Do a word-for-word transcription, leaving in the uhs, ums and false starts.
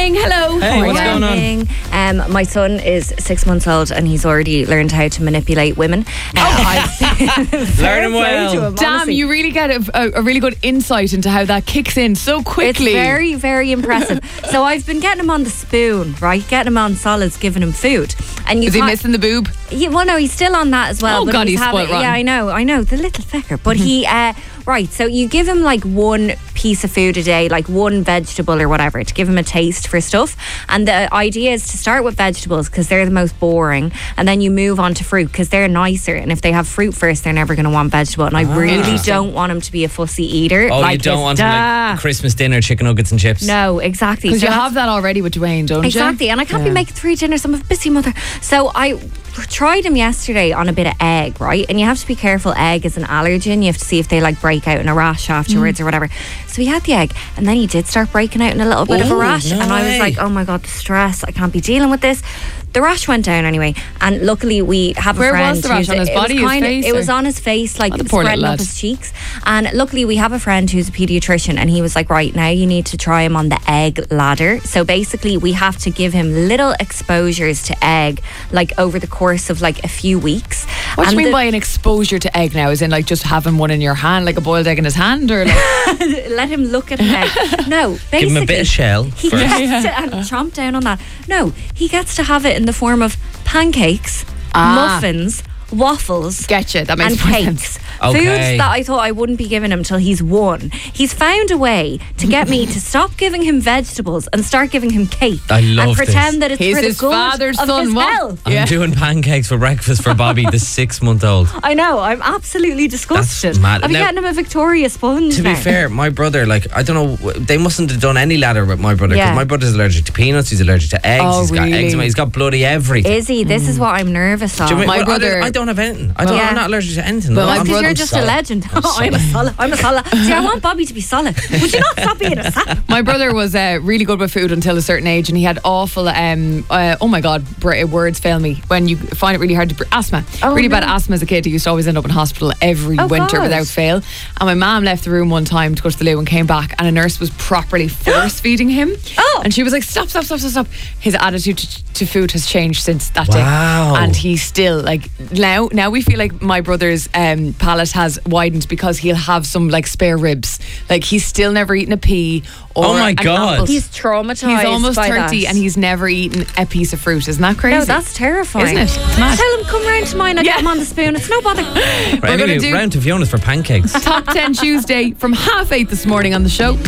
morning. Hello. Hey, what's going on? Um, my son is six months old and he's already learned how to manipulate women. Uh, I've Learn him well. Damn, honestly. you really get a, a, a really good insight into how that kicks in so quickly. It's very, very impressive. So I've been getting him on the spoon, right? Getting him on solids, giving him food. And you Is he can't- missing the boob? Yeah, well, no, he's still on that as well. Oh, but God, he's, he's having, spoiled rotten. Yeah, I know, I know, the little fecker. But he, uh, right, so you give him like one piece of food a day, like one vegetable or whatever, to give him a taste for stuff. And the idea is to start with vegetables because they're the most boring, and then you move on to fruit because they're nicer. And if they have fruit first, they're never going to want vegetable. And I really don't want him to be a fussy eater. Oh, like you don't his want him dad. like Christmas dinner, chicken nuggets and chips? No, exactly. Because So you that's- have that already with Dwayne, don't you? Exactly, and I can't be Yeah. making three dinners. I'm a busy mother. So I tried him yesterday on a bit of egg, right? And you have to be careful. Egg is an allergen. You have to see if they like break out in a rash afterwards or whatever. So he had the egg, and then he did start breaking out in a little bit of a Ooh, rash. no and I was way. like, oh my God, the stress. I can't be dealing with this. The rash went down anyway, and luckily we have a Where friend. was the rash? who's- On his it was body, his kind of- face, It was or- on his face, like Oh, the poor spreading little up lad. his cheeks. And luckily we have a friend who's a paediatrician, and he was like, right, now you need to try him on the egg ladder. So basically we have to give him little exposures to egg, like over the course of like a few weeks. What do And you mean the- by an exposure to egg now? Is in like just having one in your hand, like a boiled egg in his hand, or like let him look at an egg. No, basically Give him a bit of shell he first. gets to and chomp down on that. No, he gets to have it in the form of pancakes, Ah. muffins, waffles, Getcha, that makes and more cakes. sense. Okay. Foods that I thought I wouldn't be giving him till he's one. He's found a way to get me to stop giving him vegetables and start giving him cake. I love and pretend this. that it's He's for the his good father's of son, his what? health. I'm Yeah. doing pancakes for breakfast for Bobby, the six-month-old. I know, I'm absolutely disgusted. mad. I'll be Now- getting him a Victoria sponge To be now. fair, my brother, like, I don't know, they mustn't have done any ladder with my brother because Yeah. my brother's allergic to peanuts, he's allergic to eggs, Oh, he's got really? eczema, he's got bloody everything. Is he? This is what I'm nervous of. Do you mean- My well, I brother- don't- I don't have anything. I don't, Yeah. I'm not allergic to anything. Well, no, my I'm Because brother- you're just a solid. legend. I'm I'm a solid. I'm a solid. See, I want Bobby to be solid. Would you not stop being a sap? My brother was uh, really good with food until a certain age, and he had awful, um, uh, oh my God, br- words fail me. When you find it really hard to, br- asthma. Oh, really no. bad asthma as a kid. He used to always end up in hospital every Oh, winter God. without fail. And my mum left the room one time to go to the loo and came back, and a nurse was properly force feeding him. Oh. And she was like, stop, stop, stop, stop, stop. His attitude to, to food has changed since that Wow. day. And he's still like, now, now we feel like my brother's um, palate has widened because he'll have some like spare ribs. Like he's still never eaten a pea or Oh my an God. apple. He's traumatized. He's almost by thirty that. and he's never eaten a piece of fruit. Isn't that crazy? No, that's terrifying. Isn't it? Mad. Tell him come round to mine. I'll Yeah. get him on the spoon. It's no bother. Right, We're gonna anyway, do- round to Fiona's for pancakes. Top ten Tuesday from half eight this morning on the show.